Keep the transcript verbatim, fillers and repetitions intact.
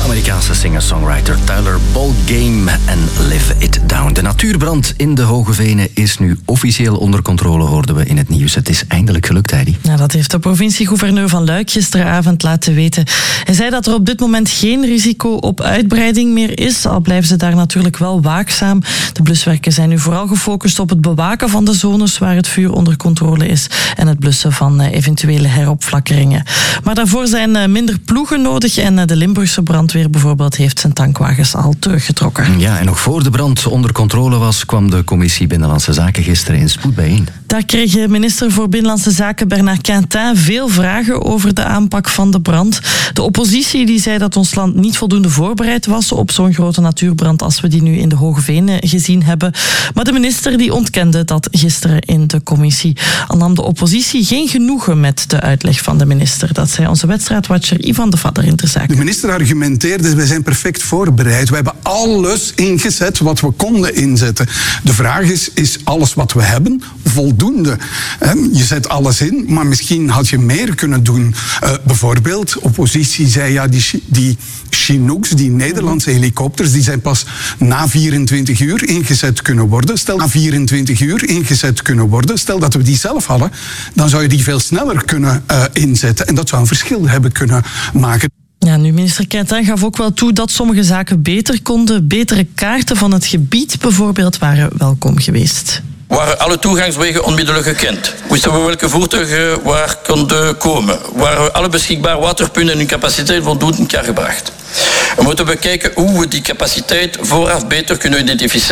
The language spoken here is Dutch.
Amerikaanse singer-songwriter Tyler Ballgame en Live It Down. De natuurbrand in de Hoge Venen is nu officieel onder controle, hoorden we in het nieuws. Het is eindelijk gelukt, Heidi. Ja, dat heeft de provincie-gouverneur van Luik gisteravond laten weten. Hij zei dat er op dit moment geen risico op uitbreiding meer is, al blijven ze daar natuurlijk wel waakzaam. De bluswerken zijn nu vooral gefocust op het bewaken van de zones waar het vuur onder controle is en het blussen van eventuele heropflakkeringen. Maar daarvoor zijn minder ploegen nodig en de Limburgse brandweer bijvoorbeeld heeft zijn tankwagens al teruggetrokken. Ja, en nog voor de brand onder controle was, kwam de commissie Binnenlandse Zaken gisteren in spoed bijeen. Daar kreeg minister voor Binnenlandse Zaken Bernard Quintin veel vragen over de aanpak van de brand. De oppositie die zei dat ons land niet voldoende voorbereid was op zo'n grote natuurbrand als we die nu in de Hoge Venen gezien hebben. Maar de minister die ontkende dat gisteren in de commissie. Al nam de oppositie geen genoegen met de uitleg van de minister. Dat zei onze wedstrijdwatcher Ivan de Vadder in de zaak. De minister argumenteerde, wij zijn perfect voorbereid. We hebben alles ingezet wat we konden inzetten. De vraag is, is alles wat we hebben voldoende? Je zet alles in, maar misschien had je meer kunnen doen. Uh, bijvoorbeeld, oppositie zei, ja, die, die Chinooks, die Nederlandse helikopters, die zijn pas na vierentwintig uur ingezet kunnen worden. Stel, na vierentwintig uur ingezet kunnen worden. Stel dat we die zelf hadden, dan zou je die veel sneller kunnen uh, inzetten. En dat zou een verschil hebben kunnen maken. Ja, nu, minister Quintin gaf ook wel toe dat sommige zaken beter konden. Betere kaarten van het gebied bijvoorbeeld waren welkom geweest. Waren alle toegangswegen onmiddellijk gekend? Wisten we welke voertuigen waar konden komen? Waren alle beschikbare waterpunten en hun capaciteit voldoende in kaart gebracht? We moeten bekijken hoe we die capaciteit vooraf beter kunnen identificeren.